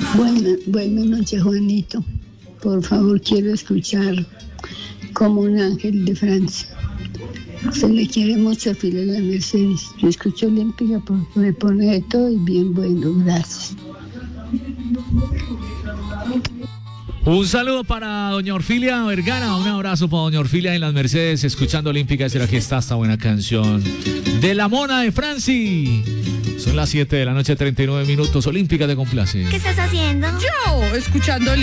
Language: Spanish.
Buenas noches, Juanito. Por favor, quiero escuchar Como un ángel de Francia. Se le quiere mucho a Filela Mercedes. Yo escucho Olímpica porque me pone de todo y bien bueno. Gracias. Un saludo para doña Orfilia Vergara, un abrazo para doña Orfilia en las Mercedes, escuchando Olímpica. Será que está esta buena canción de La Mona de Franci. Son las 7 de la noche, 39 minutos. Olímpica te complace. ¿Qué estás haciendo? Yo, escuchando